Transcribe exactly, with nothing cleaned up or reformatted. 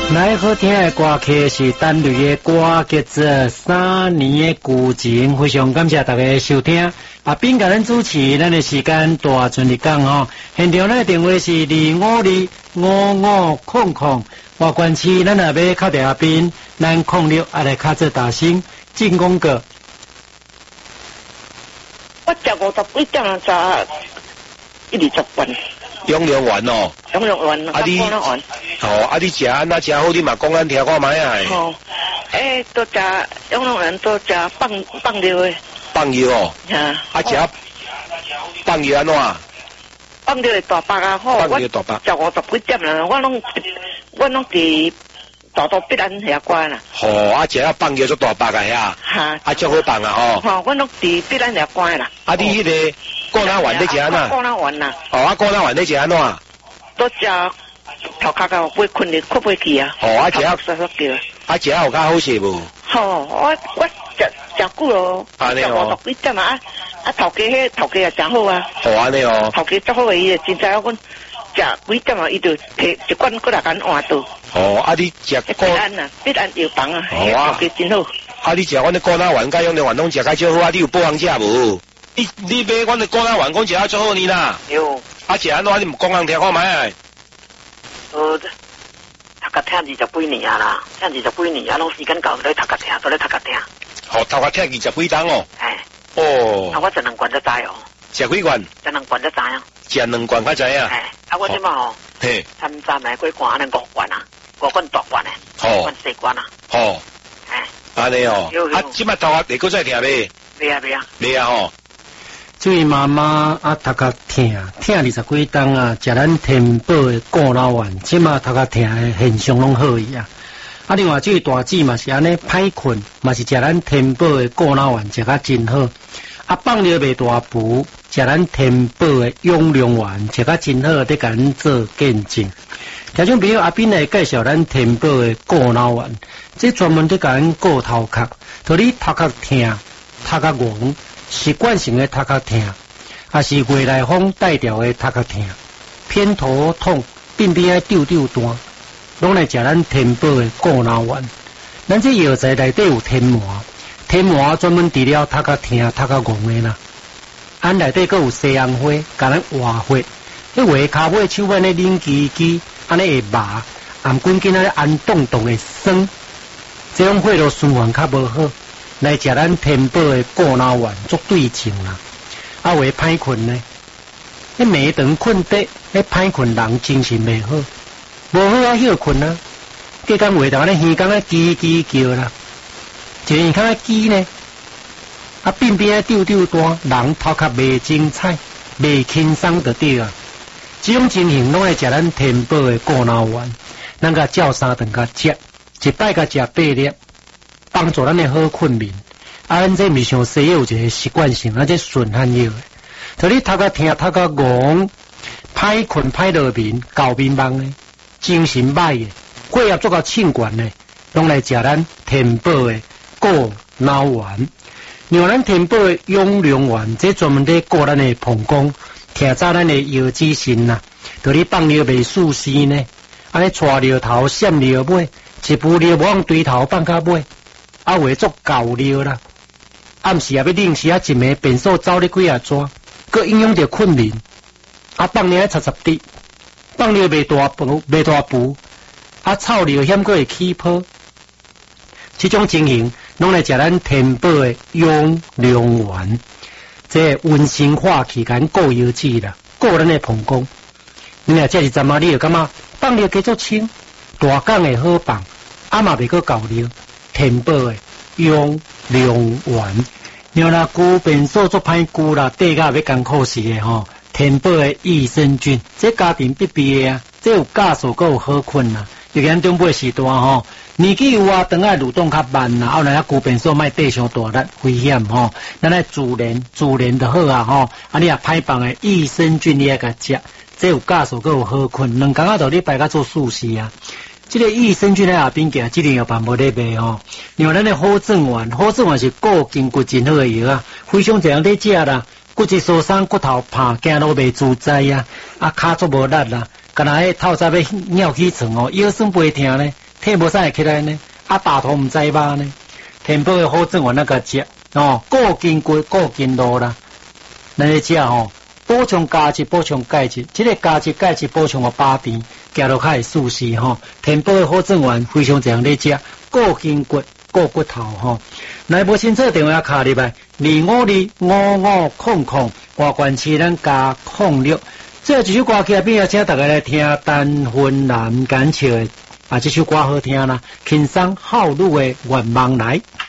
来好听的歌曲是单类的歌，叫做《三年的旧情》，非常感谢大家收听。阿斌甲咱主持，咱的时间大顺利讲吼。现场咱的电话是二五二五五空空，外关区咱也要敲电阿斌，咱空六也来敲做大声进广告。 我食五十几点才一二十分。 养良丸哦， 养良丸，啊你， 哦，啊你食安那食好，你嘛讲咱听看卖啊。 哦，诶，都食养良丸，都食放放尿的。 放尿哦。吓。啊食放尿安怎？ 放尿的大白啊，好。 放尿大白。 食五十几点啦，我拢我拢伫大道必然遐关啦。 哦，啊食啊放尿做大白啊遐。 哈。啊足好放啊吼。 吼，我拢伫必然遐关啦。 啊你迄个。果哪丸你食安怎？ 果哪丸呐。 哦，啊果哪丸你食安怎？ 都食头壳甲尾困哩，困不去啊。 哦，啊食啊，啊食啊有较好势无？ 吼，我我食食久咯，食五十几点啊，啊头家迄头家也真好啊。 哦，安尼哦。 头家足好个，伊真知影阮食几点啊，伊就摕一罐过来甲阮换倒。 哦，啊你食果必安啊，必安药房啊，迄头家真好。 啊你食阮的果哪丸甲养良丸拢食较少好啊，你有保养食无？你你买阮的果哪丸讲食啊足好呢啦。 有。 啊食安怎你毋讲人听看卖？ 呃，读甲听二十几年啊啦，听二十几年啊，拢时间到都咧读甲听，都咧读甲听。 哦，读甲听二十几档哦。 哎。 哦。 啊，我食两罐才知哦。 食几罐？ 食两罐才知影。 食两罐才知影。 哎，啊，我即马吼。嘿。三三来几罐，安尼五罐啊，五罐大罐诶，五罐细罐啊。哦。哎。 安尼哦。啊，即马读啊，你搁再听未？ 未啊未啊。 未啊吼。 这位妈妈啊，读甲听听二十几档啊，食咱天宝的果脑丸，即马读甲听的现象拢好伊啊。啊，另外这位大姊嘛是安尼歹困，嘛是食咱天宝的果脑丸食甲真好。啊，放尿袂大补，食咱天宝的养良丸食甲真好，得甲咱做见证。听众朋友，阿斌来介绍咱天宝的果脑丸，这专门得甲咱顾头壳，同你头壳听，头壳戆。习惯性的头壳痛，还是外来风带调的头壳痛，偏头痛，边边爱丢丢单，拢来食咱天宝的果脑丸。咱这药材内底有天麻，天麻专门治疗头壳痛、头壳戆的啦。咱内底佫有西洋花，甲咱活血，迄画骹尾手腕咧冷叽叽，安尼会麻，颔管筋仔咧安动动会酸，这种血路循环较无好。来食咱天宝的果脑丸做对症啦，啊会歹困呢？迄暝长困得，迄歹困人精神袂好，无好啊休困啊，计工话当咧耳讲咧叽叽叫啦，一耳讲咧叽呢，啊边边啊丢丢单，人头壳袂精彩，袂轻松就对啊。这种情形拢爱食咱天宝的果脑丸，咱甲照三顿甲食，一摆甲食八粒。帮助咱的好困眠，啊，咱这咪像西药有一个习惯性，啊，这顺汗药的，所以你头壳痛、头壳戆、歹困、歹落眠、搞迷茫的、精神歹的、血压做到清悬的，拢来食咱天宝的果脑丸。另外，咱天宝的养良丸，这专门咧顾咱的膀胱，听早咱的腰子肾呐，就你放尿袂舒适呢，安尼带尿头、闪尿尾，一步尿无往堆头放到尾。啊，会做搞尿啦！暗时也要零时啊，一暝便所走咧几啊抓，佮影响着困眠。啊，放尿擦擦滴，放尿袂大补，袂大补，啊，臭尿险佮会起泡。这种情形，拢来食咱天宝的养良丸，这温馨化气，甲顾腰子啦，顾咱的膀胱。你若这是阵啊，你就感觉放尿加足清，大缸会好放，啊嘛袂佮搞尿。天宝的养良丸，然后啦，久便所做歹久啦，底甲要艰苦时的吼，天宝的益生菌，这家庭必备的啊，这有酵素，佮有好困啦。尤其咱长辈时代吼，年纪有啊，当爱蠕动较慢啦，后来啊，久便所卖地上大力危险吼，咱来自然自然就好啊吼，啊你啊歹放的益生菌你爱甲食，这有酵素，佮有好困，两工仔就你摆甲做素食啊。这个益生菌咧下边行，这个药办无咧卖吼。另外，咱的好正丸，好正丸是固筋骨真好的药啊，非常侪人咧食啦。骨质疏松、骨头怕，行路袂自在呀，啊，骹足无力啦，干那迄透早要尿起床哦，腰酸背痛咧， 体无啥会起来呢？啊，大头唔知吧呢？天宝的好正丸那个食哦，固筋骨、固筋络啦，那个食吼，补充价值、补充钙质，这个价值、钙质补充个八边，行落较会舒适吼。天宝的好正丸非常常咧食，固筋骨、固骨头吼。来无清楚电话卡入来，二五二五五空空，外关市咱加空六。这一首歌曲边要请大家来听丹芬兰感笑的啊，这首歌好听啦，轻松好女的愿望来。